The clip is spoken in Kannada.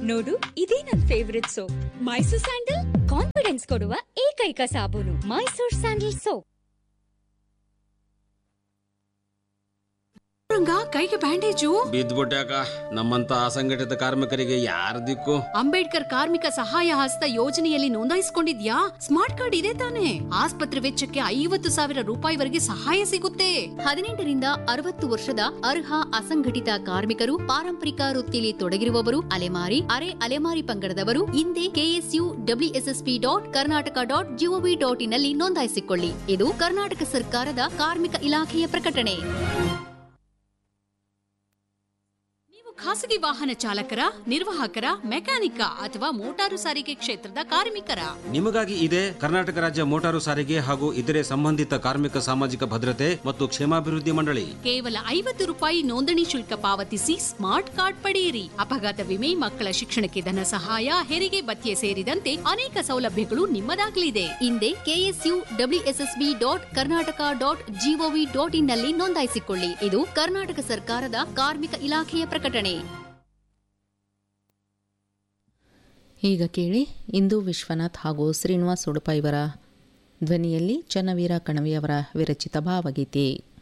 ನೋಡು, ಇದೇ ನನ್ favourite soap. Mysore sandal confidence ಕೊಡುವ ಏಕೈಕ ಸಾಬೂನು. Mysore sandal soap. ಕೈಗೆ ಬ್ಯಾಂಡೇಜು ಬಿದ್ದ್ಬಿಟ್ಟಾಕ. ನಮ್ಮಂತ ಅಸಂಘಟಿತ ಕಾರ್ಮಿಕರಿಗೆ ಯಾರ ದಿಕ್ಕು? ಅಂಬೇಡ್ಕರ್ ಕಾರ್ಮಿಕ ಸಹಾಯ ಹಸ್ತ ಯೋಜನೆಯಲ್ಲಿ ನೋಂದಾಯಿಸಿಕೊಂಡಿದ್ಯಾ? ಸ್ಮಾರ್ಟ್ ಕಾರ್ಡ್ ಇದೆ ತಾನೆ? ಆಸ್ಪತ್ರೆ ವೆಚ್ಚಕ್ಕೆ 50,000 ರೂಪಾಯಿವರೆಗೆ ಸಹಾಯ ಸಿಗುತ್ತೆ. 18ರಿಂದ 60 ವರ್ಷದ ಅರ್ಹ ಅಸಂಘಟಿತ ಕಾರ್ಮಿಕರು, ಪಾರಂಪರಿಕ ವೃತ್ತಿಯಲ್ಲಿ ತೊಡಗಿರುವವರು, ಅಲೆಮಾರಿ, ಅರೆ ಅಲೆಮಾರಿ ಪಂಗಡದವರು ಹಿಂದೆ KSUWSSP.Karnataka.gov.in ನಲ್ಲಿ ನೋಂದಾಯಿಸಿಕೊಳ್ಳಿ. ಇದು ಕರ್ನಾಟಕ ಸರ್ಕಾರದ ಕಾರ್ಮಿಕ ಇಲಾಖೆಯ ಪ್ರಕಟಣೆ. ಖಾಸಗಿ ವಾಹನ ಚಾಲಕರ, ನಿರ್ವಾಹಕರ, ಮೆಕ್ಯಾನಿಕ ಅಥವಾ ಮೋಟಾರು ಸಾರಿಗೆ ಕ್ಷೇತ್ರದ ಕಾರ್ಮಿಕರ? ನಿಮಗಾಗಿ ಇದೆ ಕರ್ನಾಟಕ ರಾಜ್ಯ ಮೋಟಾರು ಸಾರಿಗೆ ಹಾಗೂ ಇತರೆ ಸಂಬಂಧಿತ ಕಾರ್ಮಿಕ ಸಾಮಾಜಿಕ ಭದ್ರತೆ ಮತ್ತು ಕ್ಷೇಮಾಭಿವೃದ್ಧಿ ಮಂಡಳಿ. ಕೇವಲ 50 ರೂಪಾಯಿ ನೋಂದಣಿ ಶುಲ್ಕ ಪಾವತಿಸಿ ಸ್ಮಾರ್ಟ್ ಕಾರ್ಡ್ ಪಡೆಯಿರಿ. ಅಪಘಾತ ವಿಮೆ, ಮಕ್ಕಳ ಶಿಕ್ಷಣಕ್ಕೆ ಧನ ಸಹಾಯ, ಹೆರಿಗೆ ಭತ್ಯೆ ಸೇರಿದಂತೆ ಅನೇಕ ಸೌಲಭ್ಯಗಳು ನಿಮ್ಮದಾಗಲಿದೆ. ಹಿಂದೆ KSUWSSP.Karnataka.gov.in ನಲ್ಲಿ ನೋಂದಾಯಿಸಿಕೊಳ್ಳಿ. ಇದು ಕರ್ನಾಟಕ ಸರ್ಕಾರದ ಕಾರ್ಮಿಕ ಇಲಾಖೆಯ ಪ್ರಕಟಣೆ. ಈಗ ಕೇಳಿ, ಇಂದು ವಿಶ್ವನಾಥ್ ಹಾಗೂ ಶ್ರೀನಿವಾಸ್ ಉಡುಪ ಇವರ ಧ್ವನಿಯಲ್ಲಿ ಚನ್ನವೀರ ಕಣವಿಯವರ ವಿರಚಿತ ಭಾವಗೀತೆ.